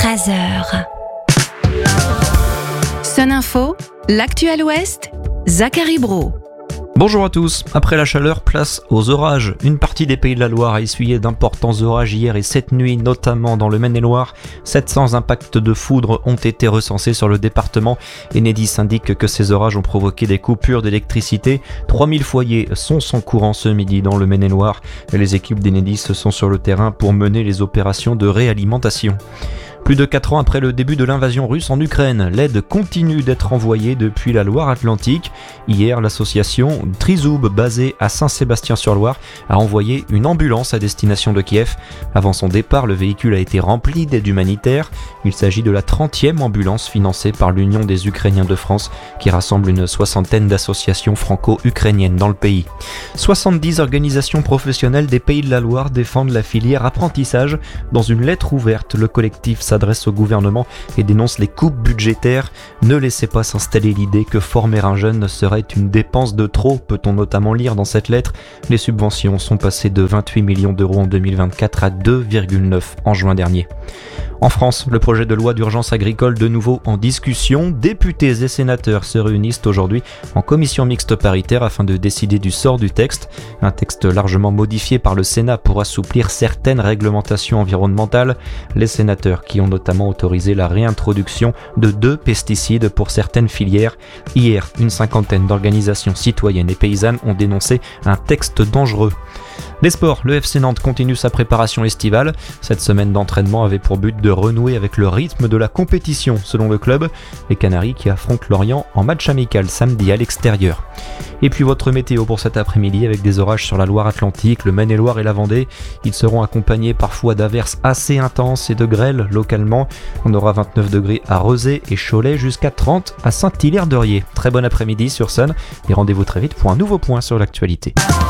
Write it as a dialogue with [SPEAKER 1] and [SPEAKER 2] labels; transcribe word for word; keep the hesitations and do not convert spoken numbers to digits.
[SPEAKER 1] treize heures. Sun Info, l'actu à l'Ouest, Zachary Brault.
[SPEAKER 2] Bonjour à tous. Après la chaleur, place aux orages. Une partie des Pays de la Loire a essuyé d'importants orages hier et cette nuit, notamment dans le Maine-et-Loire. sept cents impacts de foudre ont été recensés sur le département. Enedis indique que ces orages ont provoqué des coupures d'électricité. trois mille foyers sont sans courant ce midi dans le Maine-et-Loire. Les équipes d'Enedis sont sur le terrain pour mener les opérations de réalimentation. Plus de quatre ans après le début de l'invasion russe en Ukraine, l'aide continue d'être envoyée depuis la Loire-Atlantique. Hier, l'association Trizoub, basée à Saint-Sébastien-sur-Loire, a envoyé une ambulance à destination de Kiev. Avant son départ, le véhicule a été rempli d'aide humanitaire. Il s'agit de la trentième ambulance financée par l'Union des Ukrainiens de France, qui rassemble une soixantaine d'associations franco-ukrainiennes dans le pays. soixante-dix organisations professionnelles des Pays de la Loire défendent la filière apprentissage. Dans une lettre ouverte, le collectif s'adresse au gouvernement et dénonce les coupes budgétaires. Ne laissez pas s'installer l'idée que former un jeune serait une dépense de trop, peut-on notamment lire dans cette lettre. Les subventions sont passées de vingt-huit millions d'euros en deux mille vingt-quatre à deux virgule neuf en juin dernier. En France, le projet de loi d'urgence agricole de nouveau en discussion. Députés et sénateurs se réunissent aujourd'hui en commission mixte paritaire afin de décider du sort du texte. Un texte largement modifié par le Sénat pour assouplir certaines réglementations environnementales. Les sénateurs qui ont notamment autorisé la réintroduction de deux pesticides pour certaines filières. Hier, une cinquantaine d'organisations citoyennes et paysannes ont dénoncé un texte dangereux. Les sports, le F C Nantes continue sa préparation estivale. Cette semaine d'entraînement avait pour but de renouer avec le rythme de la compétition, selon le club. Les Canaries qui affrontent Lorient en match amical samedi à l'extérieur. Et puis votre météo pour cet après-midi avec des orages sur la Loire-Atlantique, le Maine-et-Loire et la Vendée. Ils seront accompagnés parfois d'averses assez intenses et de grêle localement. On aura vingt-neuf degrés à Rezé et Cholet jusqu'à trente à Saint-Hilaire-d'Orier. Très bon après-midi sur Sun et rendez-vous très vite pour un nouveau point sur l'actualité.